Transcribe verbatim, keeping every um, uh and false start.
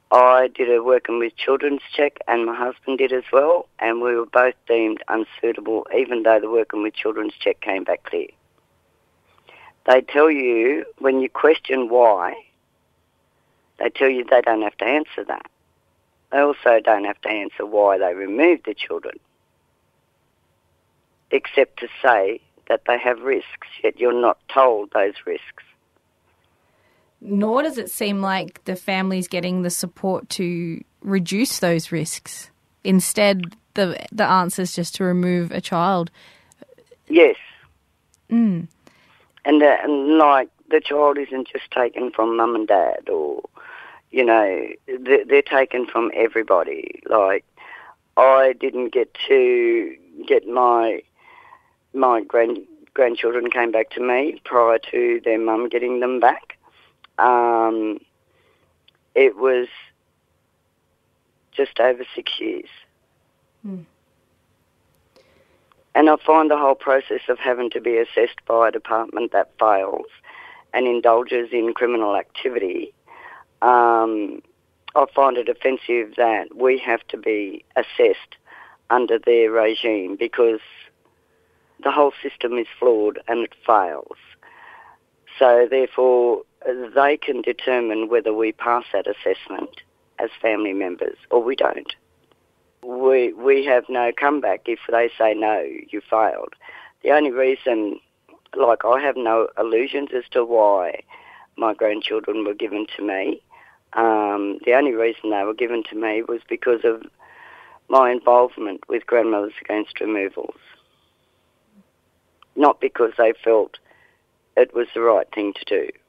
I did a working with children's check and my husband did as well, and we were both deemed unsuitable even though the working with children's check came back clear. They tell you, when you question why, they tell you they don't have to answer that. They also don't have to answer why they removed the children, except to say that they have risks, yet you're not told those risks. Nor does it seem like the family's getting the support to reduce those risks. Instead, the the answer is just to remove a child. Yes. Mm. And, uh, and like, the child isn't just taken from mum and dad, or, you know, they're, they're taken from everybody. Like, I didn't get to get my my grand grandchildren came back to me prior to their mum getting them back. Um, it was just over six years. Mm. And I find the whole process of having to be assessed by a department that fails and indulges in criminal activity, um, I find it offensive that we have to be assessed under their regime, because the whole system is flawed and it fails. So therefore, they can determine whether we pass that assessment as family members or we don't. We we have no comeback if they say, no, you failed. The only reason, like, I have no illusions as to why my grandchildren were given to me. Um, the only reason they were given to me was because of my involvement with Grandmothers Against Removals, not because they felt it was the right thing to do.